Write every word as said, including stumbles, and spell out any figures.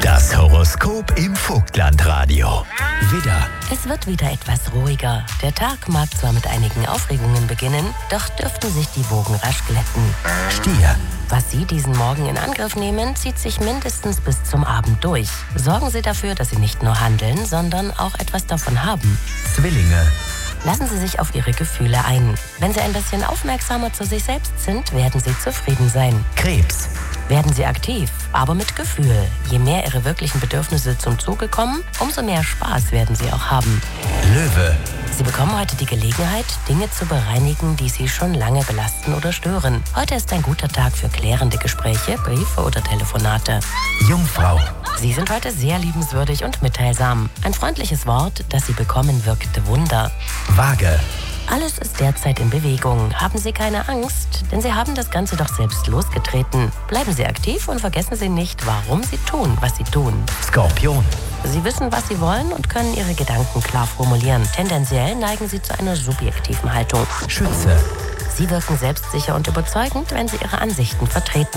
Das Horoskop im Vogtlandradio. Widder, Es wird wieder etwas ruhiger. Der Tag mag zwar mit einigen Aufregungen beginnen, doch dürften sich die Wogen rasch glätten. Stier, Was Sie diesen Morgen in Angriff nehmen, zieht sich mindestens bis zum Abend durch. Sorgen Sie dafür, dass Sie nicht nur handeln, sondern auch etwas davon haben. Zwillinge, Lassen Sie sich auf Ihre Gefühle ein. Wenn Sie ein bisschen aufmerksamer zu sich selbst sind, werden Sie zufrieden sein. Krebs, Werden Sie aktiv, aber mit Gefühl. Je mehr Ihre wirklichen Bedürfnisse zum Zuge kommen, umso mehr Spaß werden Sie auch haben. Löwe, Sie bekommen heute die Gelegenheit, Dinge zu bereinigen, die Sie schon lange belasten oder stören. Heute ist ein guter Tag für klärende Gespräche, Briefe oder Telefonate. Jungfrau, Sie sind heute sehr liebenswürdig und mitteilsam. Ein freundliches Wort, das Sie bekommen, wirkt Wunder. Waage, Alles ist derzeit in Bewegung. Haben Sie keine Angst, denn Sie haben das Ganze doch selbst losgetreten. Bleiben Sie aktiv und vergessen Sie nicht, warum Sie tun, was Sie tun. Skorpion, Sie wissen, was Sie wollen und können Ihre Gedanken klar formulieren. Tendenziell neigen Sie zu einer subjektiven Haltung. Schütze, Sie wirken selbstsicher und überzeugend, wenn Sie Ihre Ansichten vertreten.